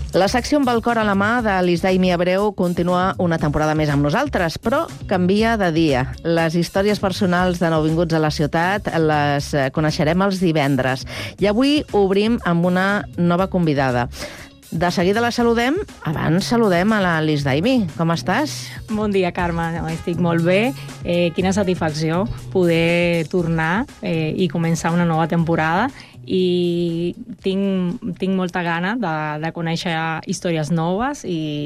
La secció amb el cor a la mà de l'Isdaimi Abreu continua una temporada més amb nosaltres, però canvia de dia. Les històries personals de nouvinguts a la ciutat les coneixerem els divendres. I avui obrim amb una nova convidada. De seguida la saludem. Abans saludem a l'Isdaimi. Com estàs? Bon dia, Carme. Estic molt bé. Quina satisfacció poder tornar i començar una nova temporada. I tinc molta gana de conèixer històries noves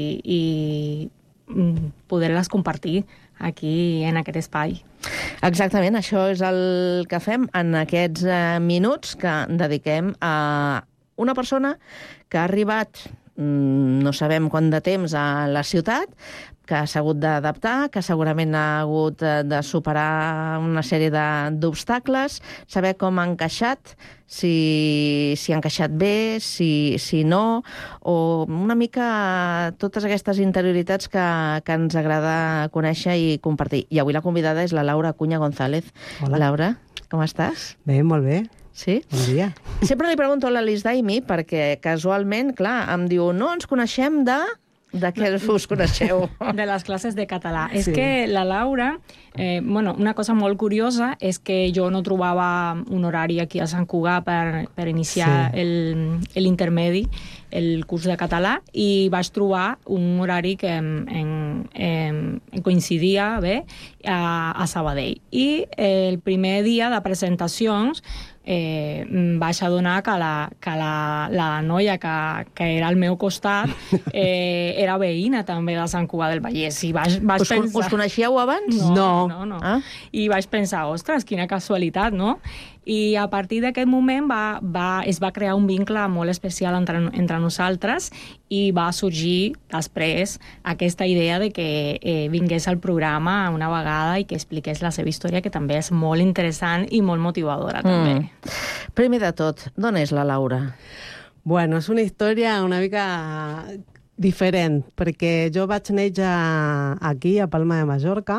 i poder-les compartir aquí en aquest espai. Exactament, això és el que fem en aquests minuts que dediquem a una persona que ha arribat, no sabem quant de temps, a la ciutat, que s'ha hagut d'adaptar, que segurament ha hagut de superar una sèrie d'obstacles, saber com ha encaixat, si ha encaixat bé, si no, o una mica totes aquestes interioritats que ens agrada conèixer i compartir. I avui la convidada és la Laura Acuña González. Hola. Laura, com estàs? Bé, molt bé. Sí? Bon dia. Sempre li pregunto a l'Isdaimi perquè casualment, clar, em diu no, ens coneixem de què us coneixeu? De les classes de català. Sí. És que la Laura, una cosa molt curiosa és que jo no trobava un horari aquí a Sant Cugat per iniciar l'intermedi, el curs de català, i vaig trobar un horari que em coincidia bé a Sabadell. I el primer dia de presentacions vaig adonar que la noia que era al meu costat era veïna també de Sant Cugat del Vallès. I vaig pensar... Us coneixíeu abans? No. Ah? I vaig pensar, ostres, quina casualitat, no? I a partir d'aquest moment es va crear un vincle molt especial entre nosaltres i va sorgir després aquesta idea de que vingués al programa una vegada i que expliqués la seva història, que també és molt interessant i molt motivadora, també. Primer de tot, d'on és la Laura? Bueno, és una història una mica diferent, perquè jo vaig néixer aquí, a Palma de Mallorca,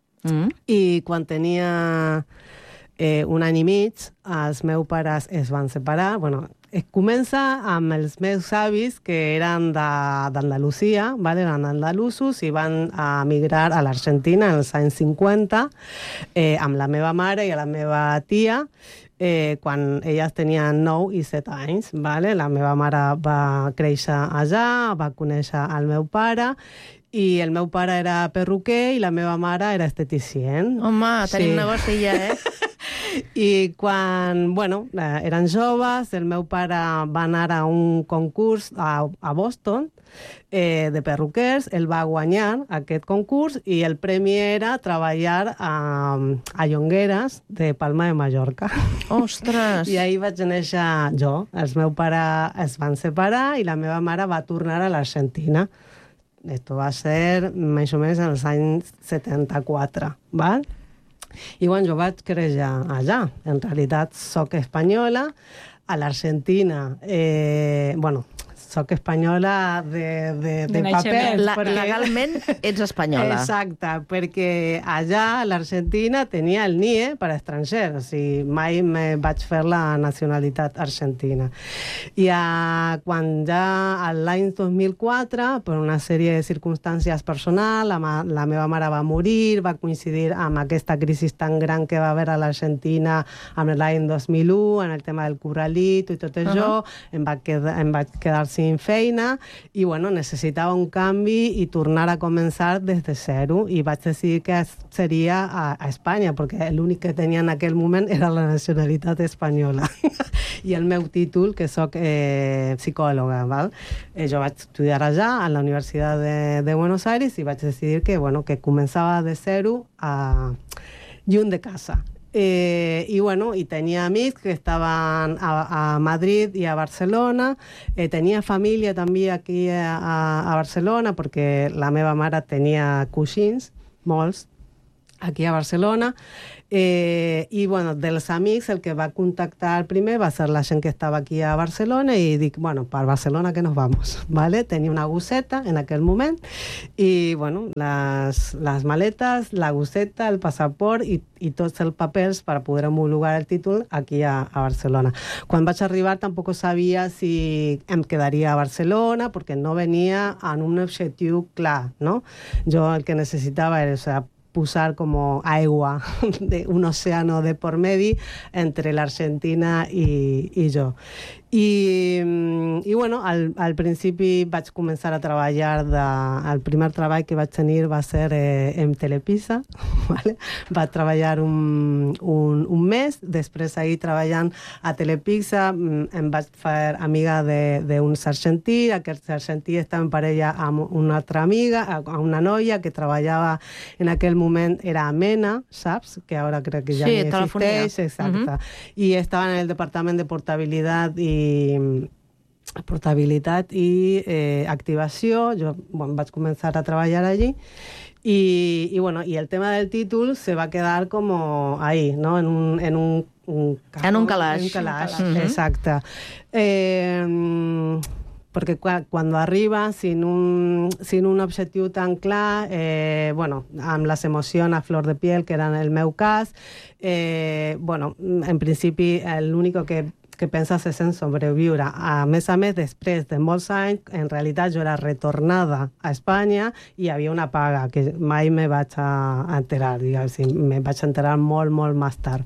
i quan tenia un any i mig, els meus pares es van separar. Bueno, comença amb els meus avis, que eren d'Andalusia, eren andalusos, i van emigrar a l'Argentina en els anys 50, amb la meva mare i la meva tia, quan elles tenien 9 i 7 anys. La meva mare va créixer allà, va conèixer el meu pare, i el meu pare era perruquer i la meva mare era esteticient. Home, tenim negoci ja, I quan, eren joves, el meu pare va anar a un concurs a Boston de perruquers, ell va guanyar aquest concurs i el premi era treballar a Llongueres de Palma de Mallorca. Ostres! I ahir vaig néixer jo. Els meus pares es van separar i la meva mare va tornar a l'Argentina. Esto va ser més o menys en els anys 74, val? I jo vaig créixer allà. En realitat soc espanyola. A l'Argentina, soc espanyola de paper. Legalment ets espanyola. Exacte, perquè allà a l'Argentina tenia el NIE per a estrangers, o sigui, mai me vaig fer la nacionalitat argentina. I quan ja l'any 2004, per una sèrie de circumstàncies personals, la meva mare va morir, va coincidir amb aquesta crisi tan gran que va haver a l'Argentina amb l'any 2001, en el tema del corralito i tot això, em vaig quedar sin feina i necessitava un canvi i tornar a començar des de zero, i vaig decidir que seria a Espanya, perquè l'únic que tenia en aquell moment era la nacionalitat espanyola i el meu títol, que soc psicòloga, val? Jo vaig estudiar allà a la Universitat de Buenos Aires i vaig decidir que començava de zero lluny de casa. I tenia amics que estaven a Madrid i a Barcelona, tenia família també aquí a Barcelona, perquè la meva mare tenia cosins, molts, aquí a Barcelona, i bueno, dels amics el que va contactar primer va ser la gent que estava aquí a Barcelona i dic, bueno, per Barcelona que nos vamos, ¿vale? Tenia una gosseta en aquell moment i bueno, les maletes, la gosseta, el passaport i tots els papers per poder homologar el títol aquí a Barcelona. Quan vaig arribar tampoc sabia si em quedaria a Barcelona perquè no venia en un objectiu clar, ¿no? Jo el que necessitava era, o sea, posar como agua de un océano de por medio entre la Argentina y yo. I bueno, al principi vaig començar a treballar, el primer treball que vaig tenir va ser en Telepisa, ¿vale? Vaig treballar un mes, després ahir treballant a Telepisa em vaig fer amiga d'un argentí, aquest argentí estava en parella amb una altra amiga, amb una noia que treballava en aquell moment, era Mena, saps? Que ara crec que ja sí, ni existeix, exacte. I estava en el departament de portabilitat i activació. Jo vaig començar a treballar allí y bueno, y el tema del títol se va a quedar como ahí, ¿no? En un calaix. Exacte. Perquè quan arriba sin un objectiu tan clar, bueno, amb les emocions a flor de piel, que era en el meu cas, bueno, en principi l'únic que penses és en sobreviure. A més, després de molts anys, en realitat jo era retornada a Espanya i hi havia una paga que mai me vaig enterar, diguéssim, me vaig enterar molt, molt més tard.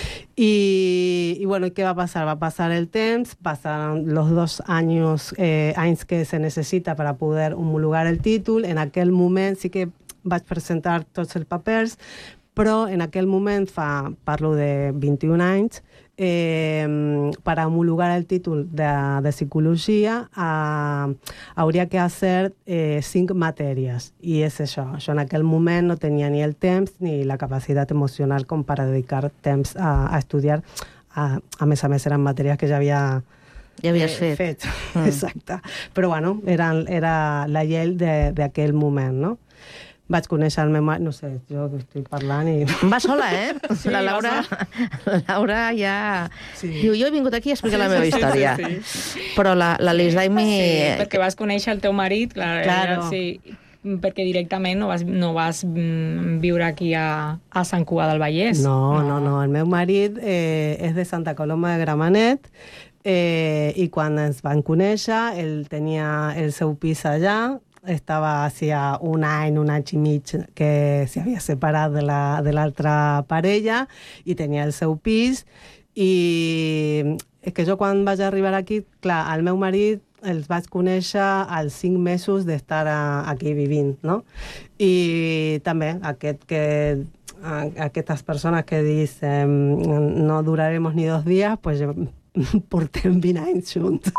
Y bueno, ¿qué va a pasar? Va a pasar el temps, pasaron los 2 anys que se necessita para poder homologar el títol. En aquell moment sí que vaig presentar tots els papers, però en aquell moment, parlo de 21 anys, para homologar el títol de psicologia hauria que hacer 5 matèries, i és això. Jo en aquell moment no tenia ni el temps ni la capacitat emocional com per dedicar temps a estudiar. A més eren matèries que ja havies fet. Exacte. Però bueno, era la llei d'aquell moment, no? Vaig conèixer el meu marit, no sé, jo que estic parlant i... Va sola, Sí, la Laura ja... Sí. Diu, jo he vingut aquí a explicar la meva història. Sí. Però la Liz Daimi... Sí, perquè vas conèixer el teu marit, claro. Sí, perquè directament no vas viure aquí a Sant Cugat del Vallès. No. El meu marit és de Santa Coloma de Gramenet i quan ens van conèixer, ell tenia el seu pis allà, estava hacía un any i mig que s'havia separat de l'altra parella i tenia el seu pis, i és que jo quan vaig arribar aquí, clar, el meu marit els vaig conèixer als 5 mesos d'estar aquí vivint, no? I també aquestes persones que dicen no duraremos ni 2 dies, pues portem 20 anys junts.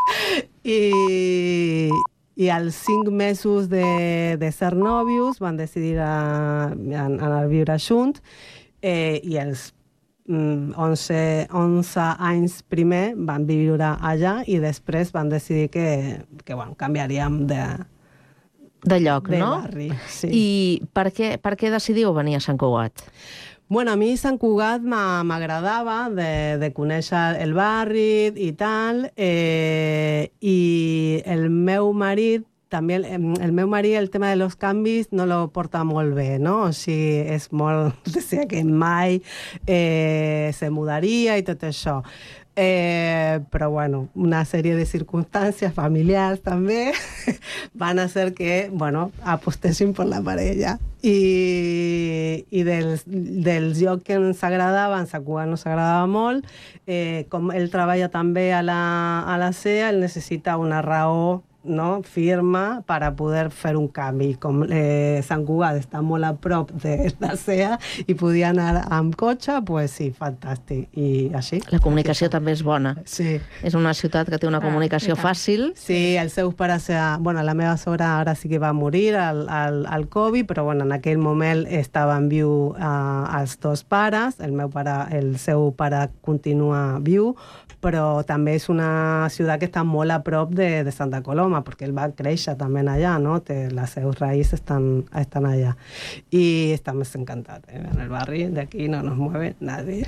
I als 5 mesos de ser nòvios van decidir anar a viure junts, i els 11 anys primer van viure allà i després van decidir que bueno, canviaríem de lloc, no? Barri, sí. I per què decidiu venir a Sant Cugat? Bueno, a mi Sant Cugat m'agradava de conèixer el barri i tal, i el meu marit també, el tema de los canvis no lo porta molt bé, no? O sigui, és molt... Deia que mai se mudaria i tot això. Però bueno, una sèrie de circumstàncies familiars també van a hacer que, bueno, apostéssim per la parella. I dels llocs que ens agradaven, Sant Cugat nos agradava molt, com ell treballa també a la CEA, ell necessita una raó, no, firma para poder fer un canvi. Com Sant Cugat està molt a prop de la CEA i podia anar amb cotxe, pues sí, fantàstic. I així. La comunicació també és bona. Sí. És una ciutat que té una comunicació fàcil. Sí, els seus pares... Bueno, la meva sogra ara sí que va morir al Covid, però bueno, en aquell moment estaven viu els 2 pares. El seu pare continua viu, però també és una ciutat que està molt a prop de Santa Coloma. idioma, porque él va a créixer també allà, ¿no? Las seus raíces están allá. Y estamos encantados. En el barrio de aquí no nos mueve nadie.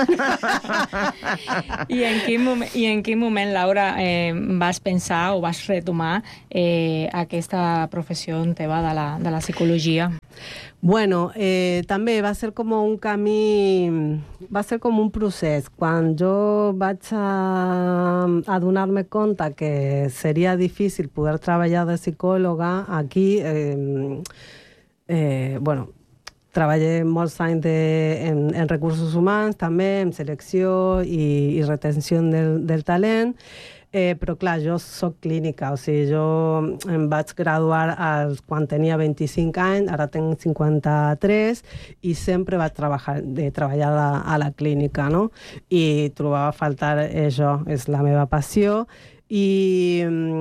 I en quin moment, Laura, vas pensar o vas retomar aquesta professió teva de la psicologia? Bueno, també va ser com un camí, va ser com un procés. Quan jo vaig a donar-me compte que seria difícil poder treballar de psicòloga, aquí, bueno, treballé molts anys en recursos humans, també, en selecció i retenció del talent, però clar, jo soc clínica, o sigui, jo em vaig graduar quan tenia 25 anys, ara tinc 53, i sempre vaig treballar a la clínica, no? I trobava a faltar això, és la meva passió, i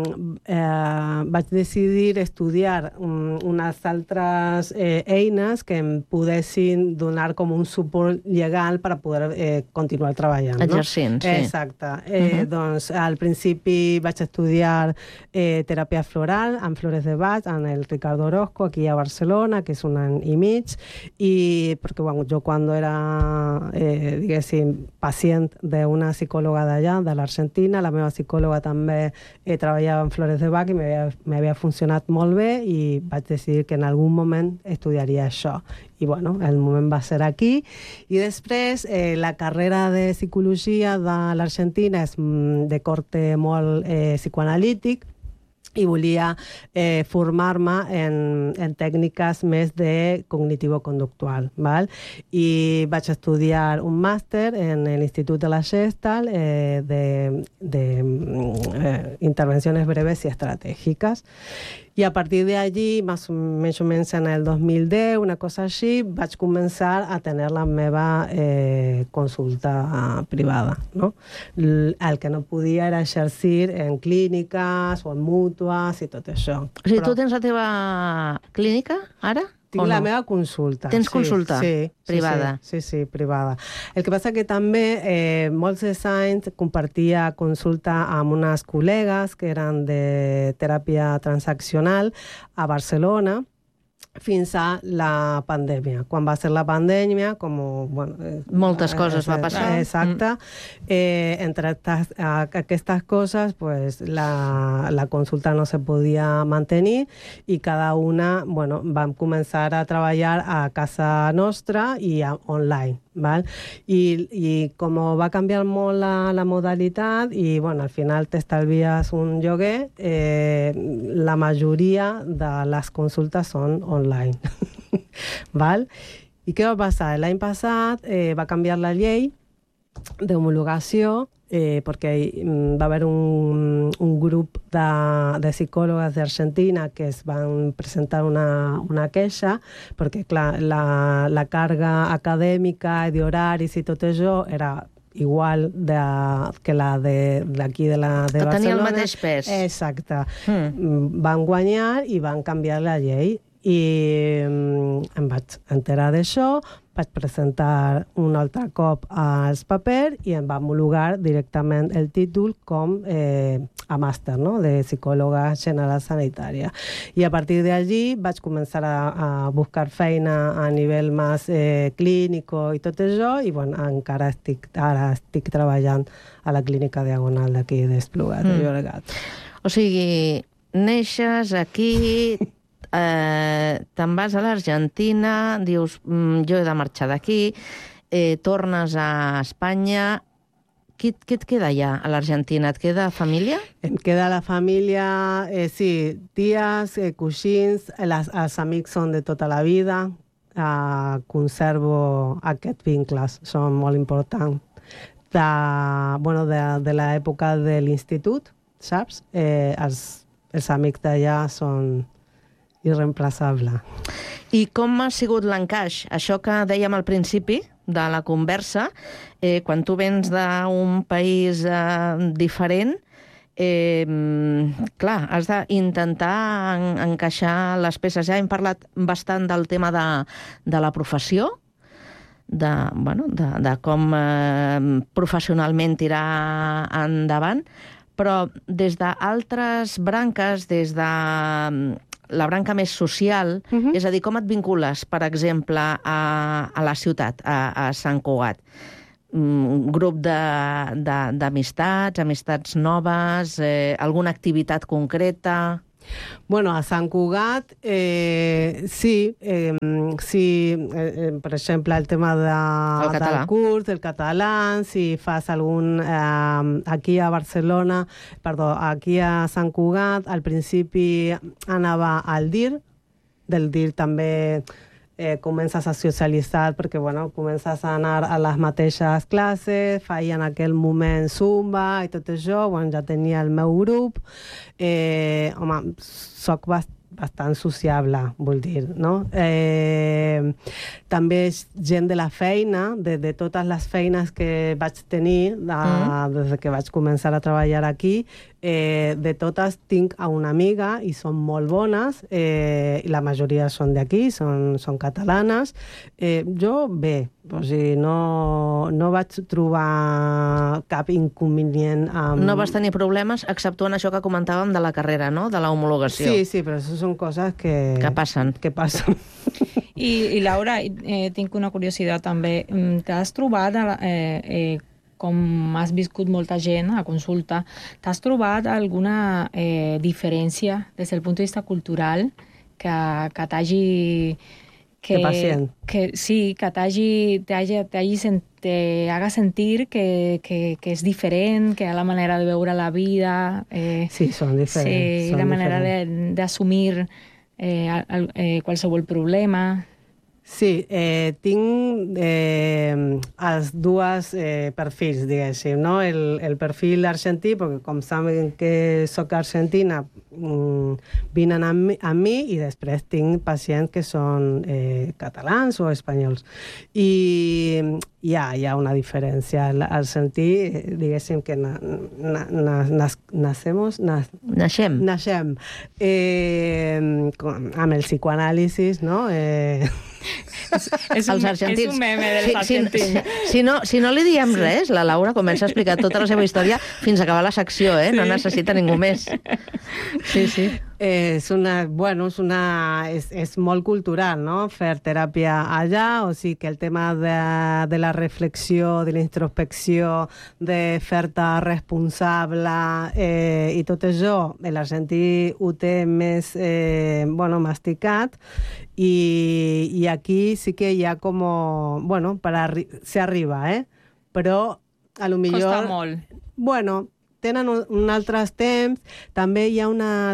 vaig decidir estudiar unes altres eines que em poguessin donar com un suport legal per a poder continuar treballant. Exercint, sí. Exacte. Doncs al principi vaig estudiar teràpia floral amb Flores de Bach, en el Ricardo Orozco, aquí a Barcelona, que és un any i mig, i perquè bueno, jo quan era, diguéssim, pacient d'una psicòloga d'allà, de l'Argentina, la meva psicòloga també treballava en Flores de Bach i m'havia funcionat molt bé i vaig decidir que en algun moment estudiaria això. I bueno, el moment va ser aquí. I després la carrera de psicologia de l'Argentina és de corte molt psicoanalític, i volia formar-me en tècniques més de cognitivo-conductual, val? I vaig estudiar un màster en l'Institut de la Gestalt de intervenciones breves y estratègiques. I a partir d'allí, més o menys en el 2010, una cosa així, vaig començar a tenir la meva consulta privada, no? El que no podia era exercir en clíniques o en mútues i tot això. O sigui, tu tens la teva clínica, ara? Tinc la meva consulta. Tens consulta privada? Sí, privada. El que passa que també molts anys compartia consulta amb unes col·legues que eren de teràpia transaccional a Barcelona, fins a la pandèmia. Quan va ser la pandèmia, com... Bueno, moltes coses va passar. Exacte. Entre aquestes coses, pues, la consulta no se podia mantenir i cada una, bueno, vam començar a treballar a casa nostra i online. Val? I com va canviar molt la modalitat i bueno, al final t'estalvies un lloguer, la majoria de les consultes són online. Val? I què va passar? L'any passat va canviar la llei d'homologació perquè va haver un grup de psicòlogues d'Argentina que es van presentar una queixa perquè, clar, la càrrega acadèmica i d'horaris i tot això era igual que la d'aquí de Barcelona. Tenia el mateix pes. Exacte. Van guanyar i van canviar la llei i em vaig enterar d'això, vaig presentar un altre cop els papers i em va homologar directament el títol com a màster, no?, de psicòloga general sanitària. I a partir d'allí vaig començar a buscar feina a nivell més clínic i tot això i bueno, encara estic treballant a la clínica Diagonal d'aquí d'Espluga, de Llobregat. O sigui, neixes aquí... te'n vas a l'Argentina, dius, jo he de marxar d'aquí, tornes a Espanya. Què et queda allà a l'Argentina? Et queda família? Em queda la família, sí, ties, coixins, els amics són de tota la vida, conservo aquests vincles, són molt importants. De l'època de l'institut, saps? Els amics d'allà són irreemplaçable. I com ha sigut l'encaix? Això que dèiem al principi de la conversa, quan tu vens d'un país diferent, clar, has d'intentar encaixar les peces. Ja hem parlat bastant del tema de la professió, de com professionalment tirar endavant, però des d'altres branques, des de la branca més social, és a dir, com et vincules, per exemple, a la ciutat, a Sant Cugat? Un grup d'amistats, amistats noves, alguna activitat concreta? Bueno, a Sant Cugat, sí, per exemple, el tema del curs, del català, si fas algun... aquí a Barcelona, perdó, aquí a Sant Cugat, al principi anava al DIR, del DIR també comences a socialitzar perquè, bueno, comences a anar a les mateixes classes, feia en aquell moment zumba i tot això, bueno, ja tenia el meu grup. Home, soc bastant sociable, vull dir, no? També gent de la feina, de totes les feines que vaig tenir des que vaig començar a treballar aquí, de totes tinc a una amiga i són molt bones, i la majoria són d'aquí, són catalanes. Jo, bé, o sigui, no vaig trobar cap inconvenient amb... No vas tenir problemes, exceptuant això que comentàvem de la carrera, no?, de la homologació. Sí, però això són coses que passen. I Laura, tinc una curiositat també. T'has trobat, com has viscut molta gent a consulta, t'has trobat alguna diferència des del punt de vista cultural que t'hagi... de pacient. Sí, que te haga sentir que és diferent, que la manera de veure la vida... sí, són diferents. Sí, la manera d'assumir qualsevol problema... Sí, tinc els dos perfils, diguéssim, no? El perfil argentí, perquè com saben que soc argentina, vinen amb mi, i després tinc pacients que són catalans o espanyols. I hi ha una diferència. Argentí, diguéssim que naixem amb el psicoanàlisis, no? És un meme dels argentins. Si no li diem res, la Laura comença a explicar tota la seva història fins a acabar la secció, no necessita ningú més. Sí. És molt cultural, no?, fer teràpia allà, o sigui que el tema de la reflexió, de la introspecció, de fer-te responsable i tot això, l'argentí ho té més masticat, i aquí sí que hi ha com... Bueno, s'arriba, però a lo millor... Costa molt. Bueno, tenen un altres temps. També hi ha una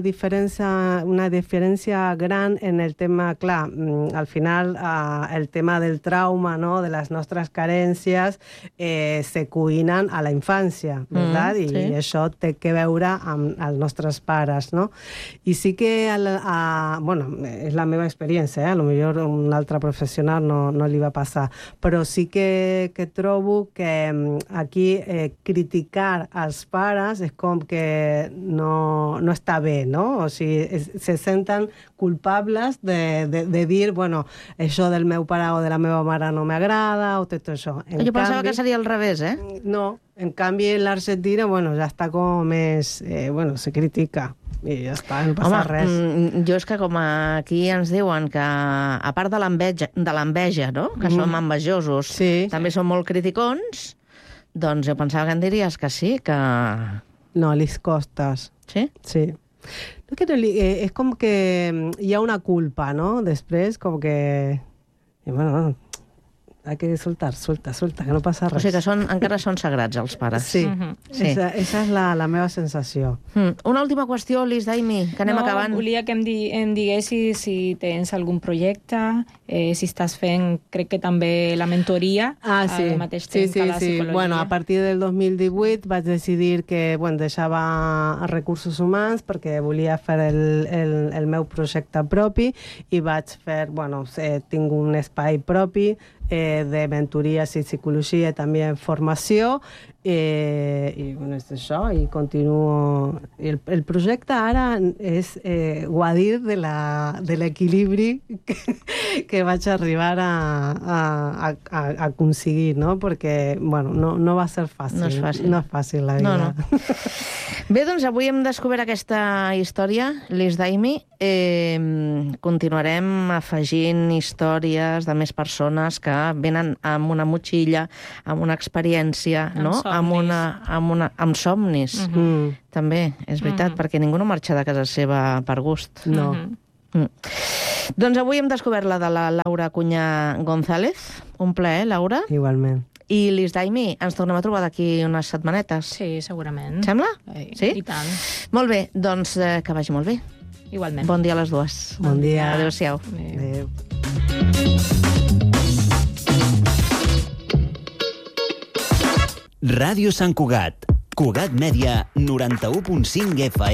diferència gran en el tema, clar, al final el tema del trauma, no?, de les nostres carències se cuinen a la infància, ¿verdad? I això té que veure amb els nostres pares, no? I sí que, bueno, és la meva experiència, a lo millor un altre professional no li va passar, però sí que trobo que aquí criticar als pares és com que no està bé, no? O sigui, se senten culpables de dir, bueno, això del meu pare o de la meva mare no m'agrada, o tot això. Jo pensava que seria al revés, No, en canvi l'Argentina, bueno, ja està com més... se critica. I ja està, no passa res. Jo és que com aquí ens diuen que, a part de l'enveja, no?, que som envejosos, també som molt criticons, doncs jo pensava que em diries que sí, que... No, les costes. Sí? Sí. És com que hi ha una culpa, no?, després, com que... I bueno, hay que soltar, que no passa res. O sigui que encara són sagrats, els pares. Sí, esa és la meva sensació. Una última qüestió, Lis, Daimi, que anem acabant. Volia que em diguessis si tens algun projecte, si estàs fent, crec que també la mentoria al mateix temps que la psicologia. Bueno, a partir del 2018 vaig decidir que deixava recursos humans perquè volia fer el meu projecte propi, i vaig fer, tinc un espai propi de mentories i psicologia, i també formació, i és això, i continuo. El projecte ara és gaudir de l'equilibri que vaig arribar a aconseguir, no? Perquè, no va ser fàcil. No és fàcil. No és fàcil, la vida. No. Bé, doncs avui hem descobert aquesta història, Lis Daimi. Continuarem afegint històries de més persones que venen amb una motxilla, amb una experiència, no? Amb somnis. També, és veritat, perquè ningú no marxa de casa seva per gust. No. Doncs avui hem descobert la de la Laura Cunyà González. Un plaer, Laura. Igualment. I Lis Daimi, ens tornem a trobar d'aquí unes setmanetes. Sí, segurament. Sembla? Sí? I tant. Molt bé, doncs que vagi molt bé. Igualment. Bon dia a les dues. Bon dia. Adéu-siau. Adéu. Ràdio Sant Cugat. Cugat Mèdia, 91.5 FM.